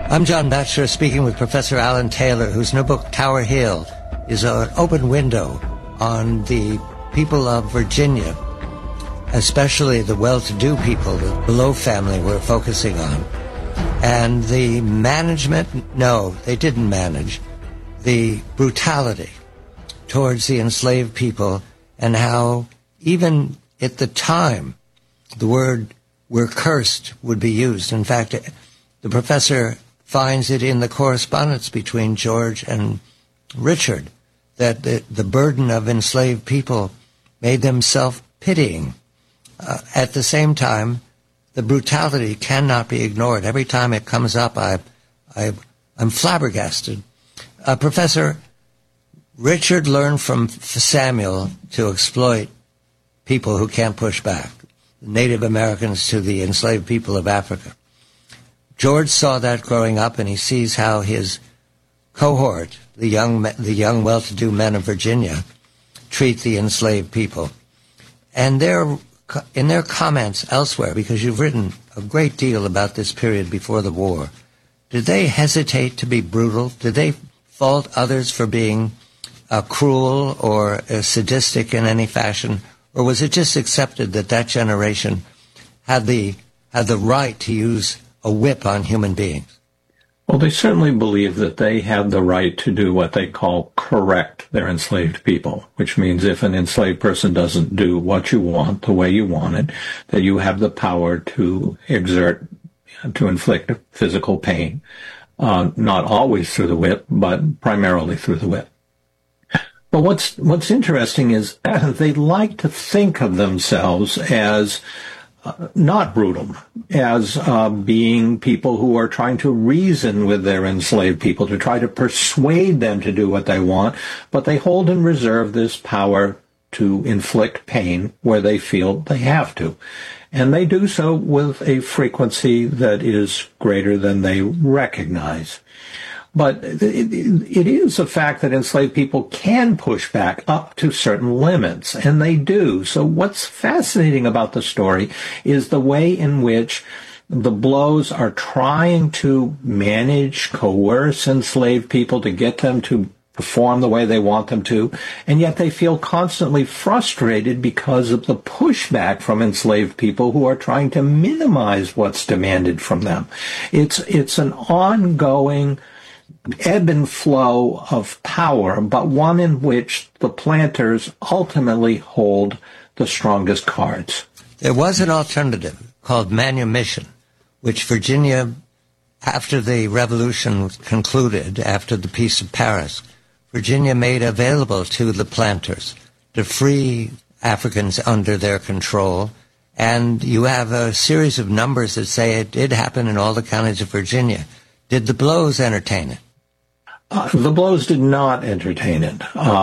I'm John Batchelor, speaking with Professor Alan Taylor, whose new book, Tower Hill, is an open window on the people of Virginia, especially the well-to-do people, the below family we're focusing on. And the management, no, they didn't manage. The brutality towards the enslaved people, and how even at the time the word "we're cursed" would be used. In fact, the professor finds it in the correspondence between George and Richard that the burden of enslaved people made them self-pitying. At the same time, the brutality cannot be ignored. Every time it comes up, I'm flabbergasted. Professor, Richard learned from Samuel to exploit people who can't push back, Native Americans to the enslaved people of Africa. George saw that growing up, and he sees how his cohort, the young well-to-do men of Virginia, treat the enslaved people. And in their comments elsewhere, because you've written a great deal about this period before the war, did they hesitate to be brutal? Did they fault others for being cruel or sadistic in any fashion? Or was it just accepted that that generation had the right to use a whip on human beings? Well, they certainly believe that they have the right to do what they call correct their enslaved people, which means if an enslaved person doesn't do what you want the way you want it, that you have the power to inflict physical pain, not always through the whip, but primarily through the whip. But what's interesting is they like to think of themselves as not brutal, as being people who are trying to reason with their enslaved people, to try to persuade them to do what they want, but they hold in reserve this power to inflict pain where they feel they have to. And they do so with a frequency that is greater than they recognize. But it is a fact that enslaved people can push back up to certain limits, and they do. So what's fascinating about the story is the way in which the Blows are trying to manage, coerce enslaved people to get them to perform the way they want them to, and yet they feel constantly frustrated because of the pushback from enslaved people who are trying to minimize what's demanded from them. It's an ongoing ebb and flow of power, but one in which the planters ultimately hold the strongest cards. There was an alternative called manumission, which Virginia, after the revolution concluded, after the Peace of Paris, Virginia made available to the planters to free Africans under their control. And you have a series of numbers that say it did happen in all the counties of Virginia. Did the Blows entertain it? The Blows did not entertain it.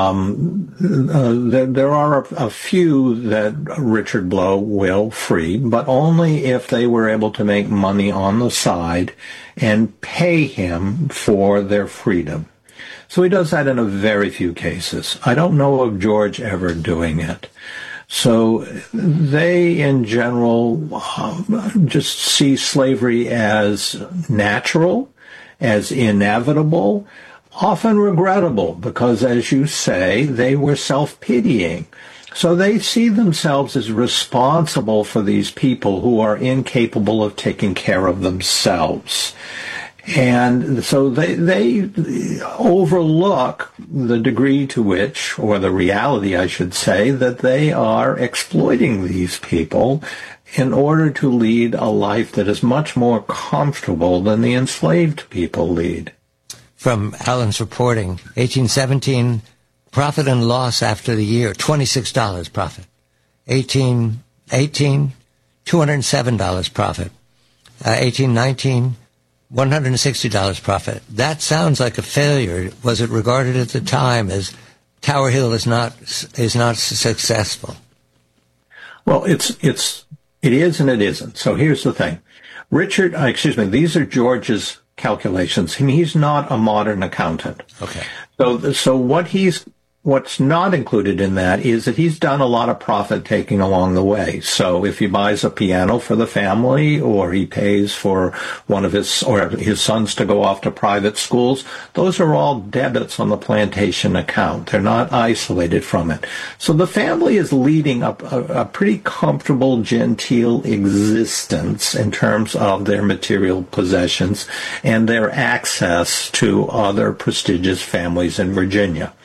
There are a few that Richard Blow will free, but only if they were able to make money on the side and pay him for their freedom. So he does that in a very few cases. I don't know of George ever doing it. So they, in general, just see slavery as natural, as inevitable, often regrettable, because, as you say, they were self-pitying. So they see themselves as responsible for these people who are incapable of taking care of themselves. And so they overlook the degree to which, or the reality, I should say, that they are exploiting these people in order to lead a life that is much more comfortable than the enslaved people lead. From Alan's reporting, 1817, profit and loss after the year, $26 profit. 1818, $207 profit. 1819, $160 profit. That sounds like a failure. Was it regarded at the time as Tower Hill is not successful? Well, it is and it isn't. So here's the thing. These are George's calculations, and he's not a modern accountant. Okay. So what he's What's not included in that is that he's done a lot of profit taking along the way. So if he buys a piano for the family, or he pays for one of his sons to go off to private schools, those are all debits on the plantation account. They're not isolated from it. So the family is leading a pretty comfortable, genteel existence in terms of their material possessions and their access to other prestigious families in Virginia.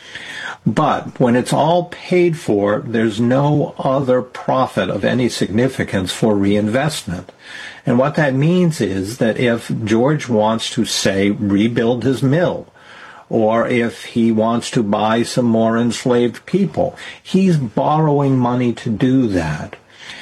But when it's all paid for, there's no other profit of any significance for reinvestment. And what that means is that if George wants to, say, rebuild his mill, or if he wants to buy some more enslaved people, he's borrowing money to do that.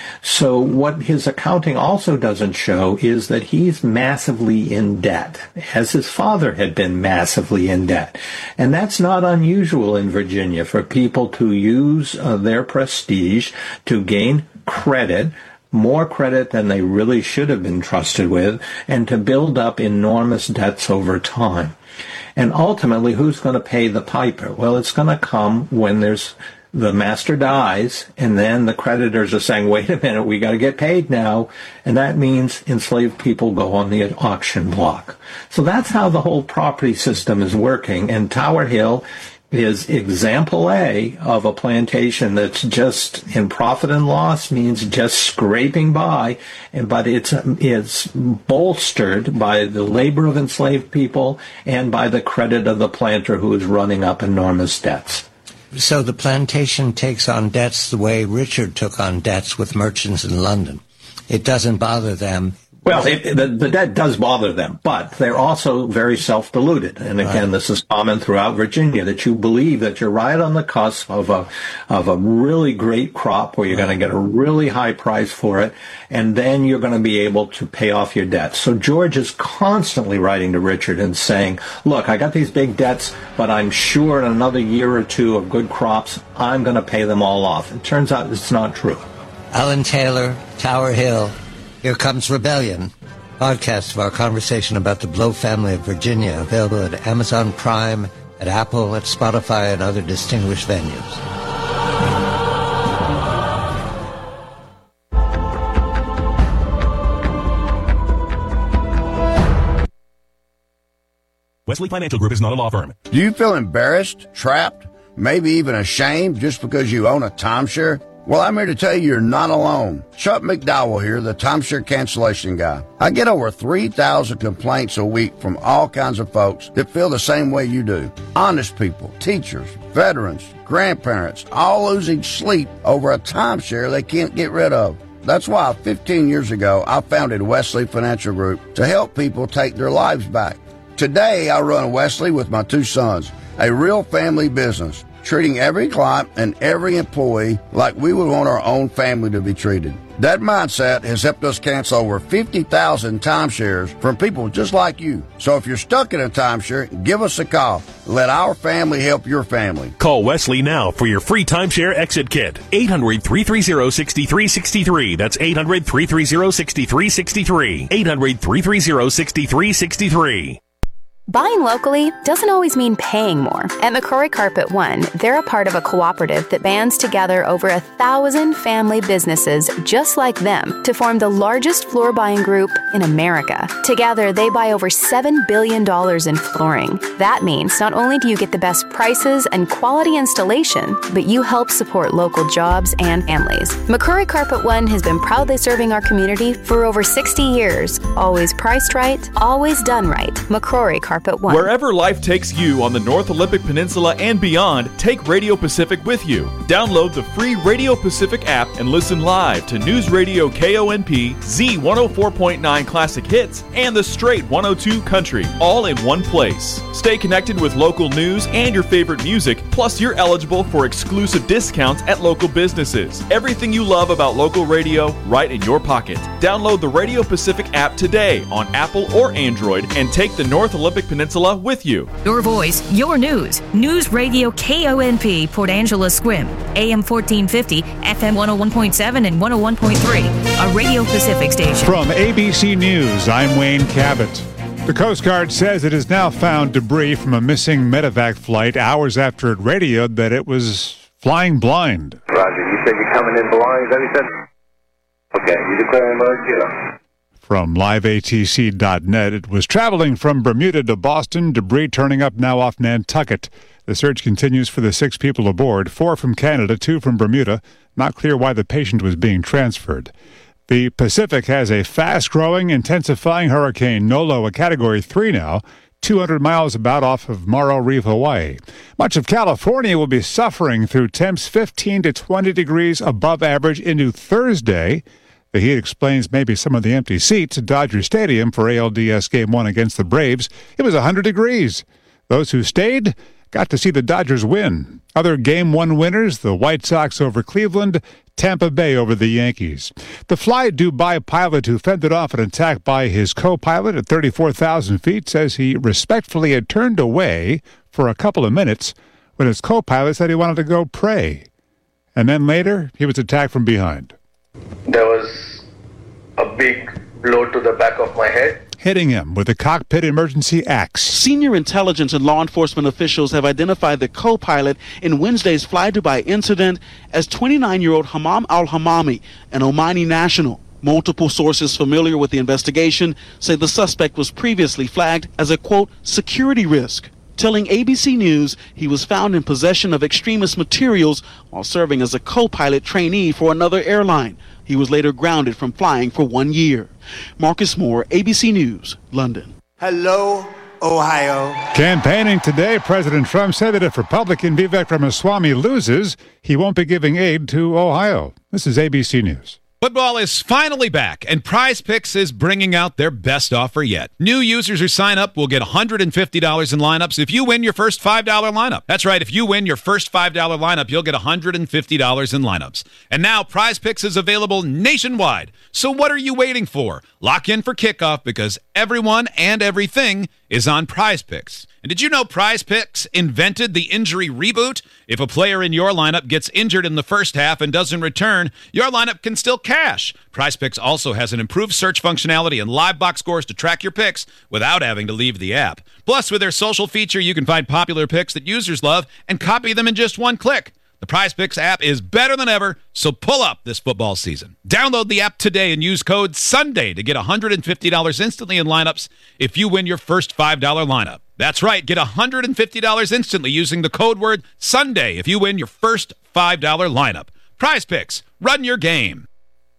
So what his accounting also doesn't show is that he's massively in debt, as his father had been massively in debt. And that's not unusual in Virginia for people to use their prestige to gain credit, more credit than they really should have been trusted with, and to build up enormous debts over time. And ultimately, who's going to pay the piper? Well, it's going to come when the master dies, and then the creditors are saying, wait a minute, we got to get paid now. And that means enslaved people go on the auction block. So that's how the whole property system is working. And Tower Hill is example A of a plantation that's just in profit and loss, means just scraping by, but it's bolstered by the labor of enslaved people and by the credit of the planter who is running up enormous debts. So the plantation takes on debts the way Richard took on debts with merchants in London. It doesn't bother them. Well, the debt does bother them, but they're also very self-deluded. And again, This is common throughout Virginia, that you believe that you're right on the cusp of a really great crop where you're going to get a really high price for it, and then you're going to be able to pay off your debts. So George is constantly writing to Richard and saying, look, I got these big debts, but I'm sure in another year or two of good crops, I'm going to pay them all off. It turns out it's not true. Alan Taylor, Tower Hill, Here Comes Rebellion, podcast of our conversation about the Blow family of Virginia, available at Amazon Prime, at Apple, at Spotify, and other distinguished venues. Wesley Financial Group is not a law firm. Do you feel embarrassed, trapped, maybe even ashamed just because you own a timeshare? Well, I'm here to tell you you're not alone. Chuck McDowell here, the timeshare cancellation guy. I get over 3,000 complaints a week from all kinds of folks that feel the same way you do. Honest people, teachers, veterans, grandparents, all losing sleep over a timeshare they can't get rid of. That's why 15 years ago, I founded Wesley Financial Group to help people take their lives back. Today, I run Wesley with my two sons, a real family business, treating every client and every employee like we would want our own family to be treated. That mindset has helped us cancel over 50,000 timeshares from people just like you. So if you're stuck in a timeshare, give us a call. Let our family help your family. Call Wesley now for your free timeshare exit kit. 800-330-6363. That's 800-330-6363. 800-330-6363. Buying locally doesn't always mean paying more. At McCrory Carpet One, they're a part of a cooperative that bands together over 1,000 family businesses just like them to form the largest floor buying group in America. Together, they buy over $7 billion in flooring. That means not only do you get the best prices and quality installation, but you help support local jobs and families. McCrory Carpet One has been proudly serving our community for over 60 years. Always priced right, always done right. McCrory Carpet One. Wherever life takes you on the North Olympic Peninsula and beyond, take Radio Pacific with you. Download the free Radio Pacific app and listen live to News Radio KONP, Z104.9 Classic Hits, and the Straight 102 Country, all in one place. Stay connected with local news and your favorite music, plus you're eligible for exclusive discounts at local businesses. Everything you love about local radio, right in your pocket. Download the Radio Pacific app today on Apple or Android and take the North Olympic Peninsula with you. Your voice, your news. News Radio KONP, Port Angela Squim, AM 1450, FM 101.7 and 101.3, a Radio Pacific station. From ABC News, I'm Wayne Cabot. The Coast Guard says it has now found debris from a missing medevac flight hours after it radioed that it was flying blind. Roger, you said you're coming in blind, is that what you said? Okay, you declare emergency. From liveatc.net, it was traveling from Bermuda to Boston, debris turning up now off Nantucket. The search continues for the 6 people aboard, 4 from Canada, 2 from Bermuda. Not clear why the patient was being transferred. The Pacific has a fast-growing, intensifying hurricane, Nolo, a Category 3 now, 200 miles about off of Morro Reef, Hawaii. Much of California will be suffering through temps 15 to 20 degrees above average into Thursday. The heat explains maybe some of the empty seats at Dodger Stadium for ALDS Game 1 against the Braves. It was 100 degrees. Those who stayed got to see the Dodgers win. Other Game 1 winners, the White Sox over Cleveland, Tampa Bay over the Yankees. The Fly Dubai pilot who fended off an attack by his co-pilot at 34,000 feet says he respectfully had turned away for a couple of minutes when his co-pilot said he wanted to go pray. And then later, he was attacked from behind. There was a big blow to the back of my head, hitting him with a cockpit emergency axe. Senior intelligence and law enforcement officials have identified the co-pilot in Wednesday's Fly Dubai incident as 29-year-old Hamam al-Hamami, an Omani national. Multiple sources familiar with the investigation say the suspect was previously flagged as a, quote, security risk. Telling ABC News he was found in possession of extremist materials while serving as a co-pilot trainee for another airline. He was later grounded from flying for 1 year. Marcus Moore, ABC News, London. Hello, Ohio. Campaigning today, President Trump said that if Republican Vivek Ramaswamy loses, he won't be giving aid to Ohio. This is ABC News. Football is finally back, and Prize Picks is bringing out their best offer yet. New users who sign up will get $150 in lineups if you win your first $5 lineup. That's right, if you win your first $5 lineup, you'll get $150 in lineups. And now Prize Picks is available nationwide. So what are you waiting for? Lock in for kickoff because everyone and everything is on Prize Picks. And did you know Prize Picks invented the injury reboot? If a player in your lineup gets injured in the first half and doesn't return, your lineup can still cash. Prize Picks also has an improved search functionality and live box scores to track your picks without having to leave the app. Plus, with their social feature, you can find popular picks that users love and copy them in just one click. The Prize Picks app is better than ever, so pull up this football season. Download the app today and use code SUNDAY to get $150 instantly in lineups if you win your first $5 lineup. That's right, get $150 instantly using the code word SUNDAY if you win your first $5 lineup. Prize Picks, run your game.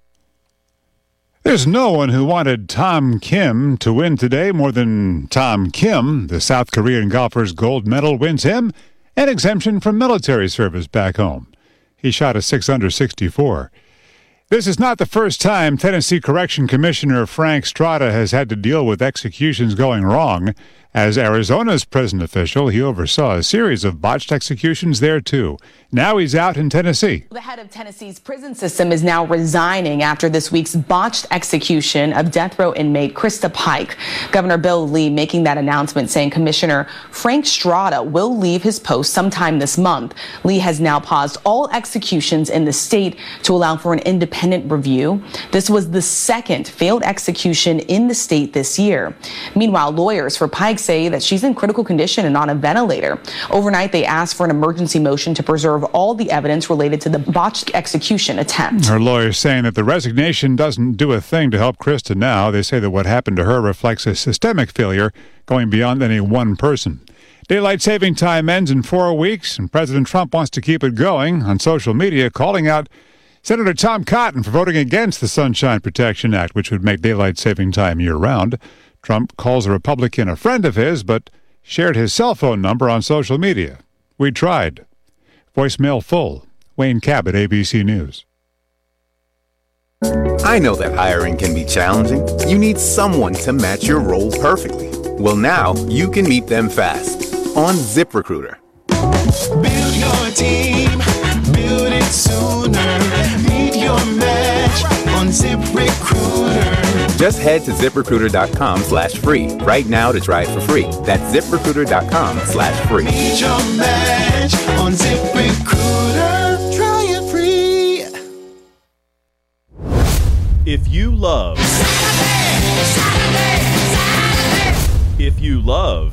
There's no one who wanted Tom Kim to win today more than Tom Kim. The South Korean golfer's gold medal wins him an exemption from military service back home. He shot a 6 under 64. This is not the first time Tennessee Correction Commissioner Frank Strada has had to deal with executions going wrong. As Arizona's prison official, he oversaw a series of botched executions there, too. Now he's out in Tennessee. The head of Tennessee's prison system is now resigning after this week's botched execution of death row inmate Krista Pike. Governor Bill Lee making that announcement, saying Commissioner Frank Strada will leave his post sometime this month. Lee has now paused all executions in the state to allow for an independent review. This was the second failed execution in the state this year. Meanwhile, lawyers for Pike say that she's in critical condition and on a ventilator. Overnight, they asked for an emergency motion to preserve all the evidence related to the botched execution attempt. Her lawyers saying that the resignation doesn't do a thing to help Krista now. They say that what happened to her reflects a systemic failure going beyond any one person. Daylight saving time ends in 4 weeks, and President Trump wants to keep it going on social media, calling out Senator Tom Cotton for voting against the Sunshine Protection Act, which would make daylight saving time year-round. Trump calls a Republican a friend of his, but shared his cell phone number on social media. We tried. Voicemail full. Wayne Cabot, ABC News. I know that hiring can be challenging. You need someone to match your role perfectly. Well, now you can meet them fast on ZipRecruiter. Build your team, build it sooner. Meet your match on ZipRecruiter. Just head to ZipRecruiter.com/free right now to try it for free. That's ZipRecruiter.com/free. Meet your match on ZipRecruiter. Try it free. If you love If you love.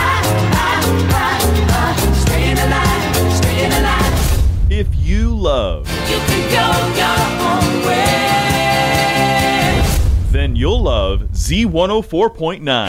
Staying alive. If you love. You can go your own way. Then you'll love Z104.9.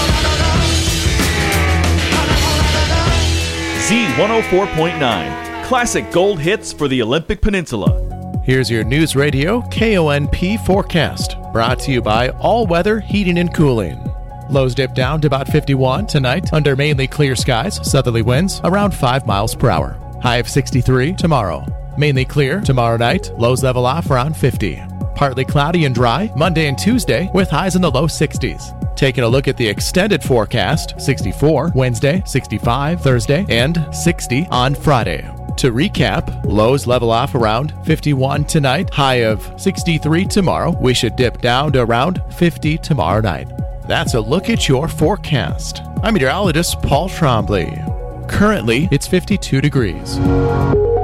Z104.9. Classic gold hits for the Olympic Peninsula. Here's your News Radio KONP forecast, brought to you by All Weather Heating and Cooling. Lows dip down to about 51 tonight under mainly clear skies, southerly winds around 5 miles per hour. High of 63 tomorrow. Mainly clear tomorrow night, lows level off around 50. Partly cloudy and dry Monday and Tuesday with highs in the low 60s. Taking a look at the extended forecast, 64 Wednesday, 65 Thursday, and 60 on Friday. To recap, lows level off around 51 tonight, high of 63 tomorrow. We should dip down to around 50 tomorrow night. That's a look at your forecast. I'm meteorologist Paul Trombley. Currently, it's 52 degrees.